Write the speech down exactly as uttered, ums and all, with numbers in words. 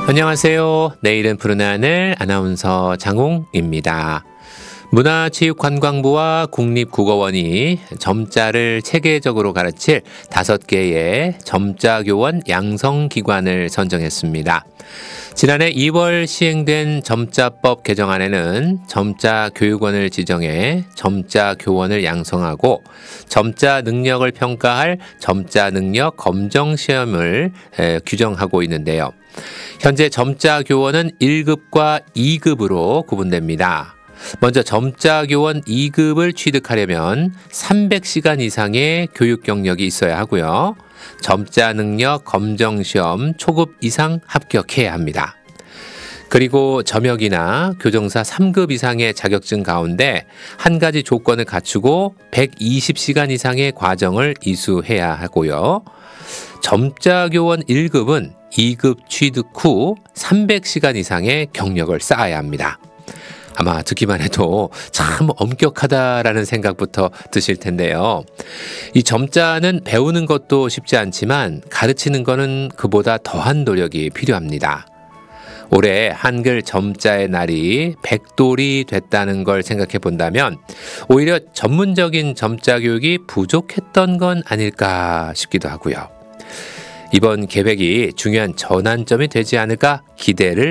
안녕하세요. 내일은 푸른 하늘 아나운서 장홍입니다. 문화체육관광부와 국립국어원이 점자를 체계적으로 가르칠 다섯 개의 점자교원 양성기관을 선정했습니다. 지난해 이월 시행된 점자법 개정안에는 점자교육원을 지정해 점자교원을 양성하고 점자 능력을 평가할 점자능력 검정시험을 규정하고 있는데요. 현재 점자교원은 일 급과 이 급으로 구분됩니다. 먼저 점자교원 이 급을 취득하려면 삼백 시간 이상의 교육 경력이 있어야 하고요. 점자능력 검정시험 초급 이상 합격해야 합니다. 그리고 점역이나 교정사 삼 급 이상의 자격증 가운데 한 가지 조건을 갖추고 백이십 시간 이상의 과정을 이수해야 하고요. 점자교원 일 급은 이 급 취득 후 삼백 시간 이상의 경력을 쌓아야 합니다. 아마 듣기만 해도 참 엄격하다라는 생각부터 드실 텐데요. 이 점자는 배우는 것도 쉽지 않지만 가르치는 것은 그보다 더한 노력이 필요합니다. 올해 한글 점자의 날이 백돌이 됐다는 걸 생각해 본다면 오히려 전문적인 점자 교육이 부족했던 건 아닐까 싶기도 하고요. 이번 계획이 중요한 전환점이 되지 않을까 기대를